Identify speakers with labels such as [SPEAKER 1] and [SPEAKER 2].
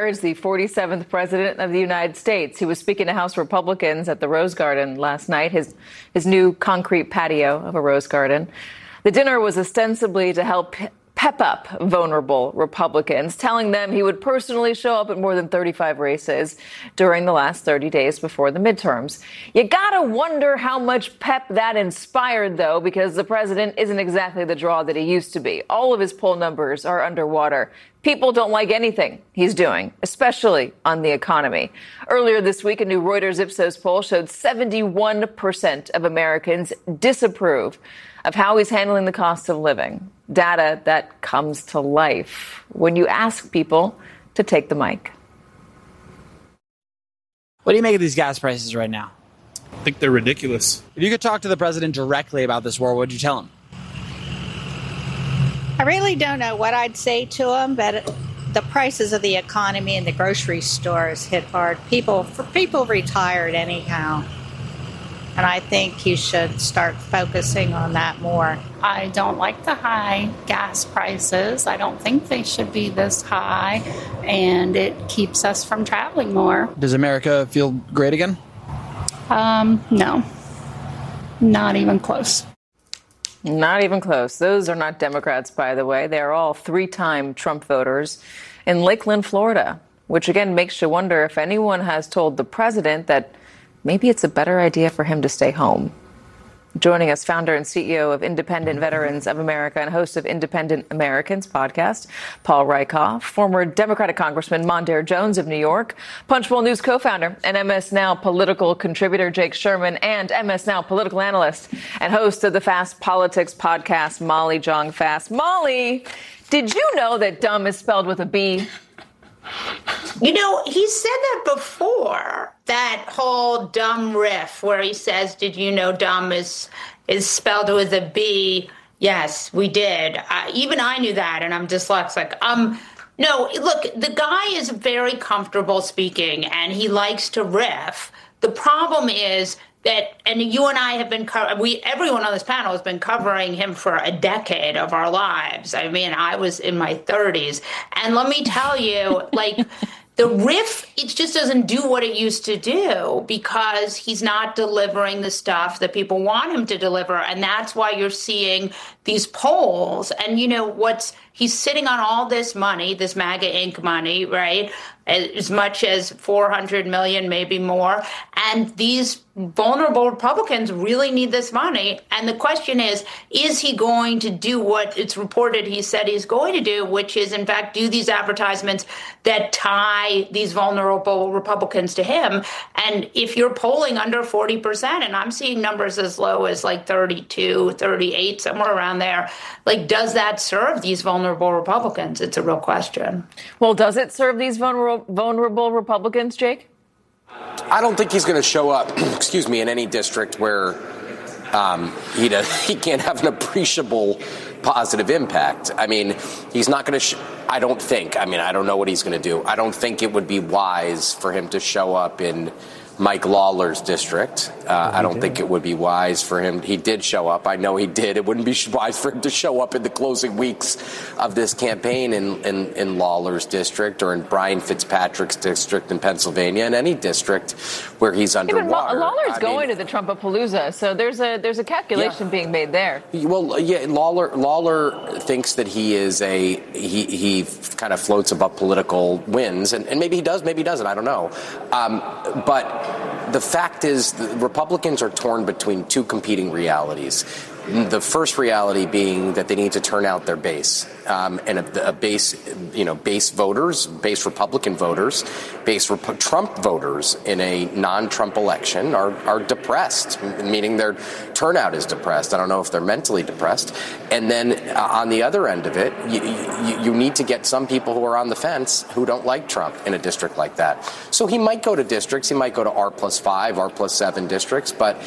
[SPEAKER 1] there is the 47th president of the United States. He was speaking to House Republicans at the Rose Garden last night, his new concrete patio of a rose garden. The dinner was ostensibly to help pep up vulnerable Republicans, telling them he would personally show up at more than 35 races during the last 30 days before the midterms. You gotta wonder how much pep that inspired, though, because the president isn't exactly the draw that he used to be. All of his poll numbers are underwater. People don't like anything he's doing, especially on the economy. Earlier this week, a new Reuters Ipsos poll showed 71% of Americans disapprove of how he's handling the cost of living. Data that comes to life when you ask people to take the mic.
[SPEAKER 2] What do you make of these gas prices right now?
[SPEAKER 3] I think they're ridiculous.
[SPEAKER 2] If you could talk to the president directly about this war, what would you tell him?
[SPEAKER 4] I really don't know what I'd say to him, but the prices of the economy and the grocery stores hit hard. For people retired anyhow. And I think he should start focusing on that more.
[SPEAKER 5] I don't like the high gas prices. I don't think they should be this high, and it keeps us from traveling more.
[SPEAKER 2] Does America feel great again?
[SPEAKER 5] No. Not even close.
[SPEAKER 1] Not even close. Those are not Democrats, by the way. They are all three-time Trump voters in Lakeland, Florida, which again makes you wonder if anyone has told the president that maybe it's a better idea for him to stay home. Joining us, founder and CEO of Independent Veterans of America and host of Independent Americans podcast, Paul Rieckhoff, former Democratic Congressman Mondaire Jones of New York, Punchbowl News co-founder and MS Now political contributor Jake Sherman, and MS Now political analyst and host of the Fast Politics podcast, Molly Jong-Fast. Molly, did you know that dumb is spelled with a B?
[SPEAKER 6] You know, he said that before, that whole dumb riff where he says, did you know dumb is spelled with a B? Yes, we did. Even I knew that, and I'm dyslexic. No, look, the guy is very comfortable speaking, and he likes to riff. The problem is that, and you and I have been, everyone on this panel has been covering him for a decade of our lives. I mean, I was in my 30s. And let me tell you, like, the riff, it just doesn't do what it used to do because he's not delivering the stuff that people want him to deliver. And that's why you're seeing these polls. And, you know, he's sitting on all this money, this MAGA Inc. money, right? As much as 400 million, maybe more. And these vulnerable Republicans really need this money. And the question is he going to do what it's reported he said he's going to do, which is, in fact, do these advertisements that tie these vulnerable Republicans to him? And if you're polling under 40%, and I'm seeing numbers as low as like 32, 38, somewhere around there, like, does that serve these vulnerable Republicans? It's a real question.
[SPEAKER 1] Well, does it serve these vulnerable Republicans, Jake?
[SPEAKER 7] I don't think he's going to show up, in any district where he can't have an appreciable positive impact. I mean, he's not going to I don't think. I mean, I don't know what he's going to do. I don't think it would be wise for him to show up in Mike Lawler's district. I don't think it would be wise for him. He did show up. I know he did. It wouldn't be wise for him to show up in the closing weeks of this campaign in Lawler's district or in Brian Fitzpatrick's district in Pennsylvania, in any district where he's underwater.
[SPEAKER 1] Lawler's going to the Trumpapalooza, so there's a calculation being made there.
[SPEAKER 7] Well, yeah, Lawler thinks that he is he kind of floats above political winds, and maybe he does, maybe he doesn't. I don't know. But the fact is, the Republicans are torn between two competing realities. The first reality being that they need to turn out their base, and base voters, base Republican voters, base Trump voters in a non-Trump election are depressed, meaning their turnout is depressed. I don't know if they're mentally depressed. And then on the other end of it, you need to get some people who are on the fence who don't like Trump in a district like that. So he might go to districts. He might go to R+5, R+7 districts, but